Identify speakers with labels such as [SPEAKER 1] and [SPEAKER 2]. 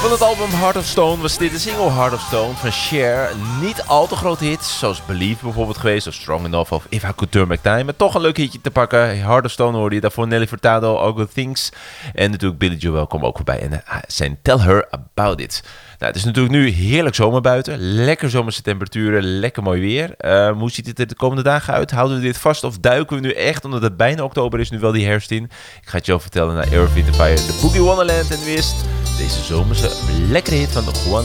[SPEAKER 1] Van het album Heart of Stone was dit de single Heart of Stone van Cher. Niet al te grote hits, zoals Believe bijvoorbeeld geweest, of Strong Enough of If I Could Turn Back Time. Maar toch een leuk hitje te pakken. Heart of Stone hoorde je, daarvoor Nelly Furtado, All Good Things. En natuurlijk Billy Joel kwam ook voorbij en zijn Tell Her About It. Nou, het is natuurlijk nu heerlijk zomer buiten. Lekker zomerse temperaturen, lekker mooi weer. Hoe ziet het er de komende dagen uit? Houden we dit vast of duiken we nu echt, omdat het bijna oktober is, nu wel die herfst in? Ik ga het je al vertellen naar Earth, Wind & Fire, The Boogie Wonderland. En nu is deze zomerse lekkere hit van Juan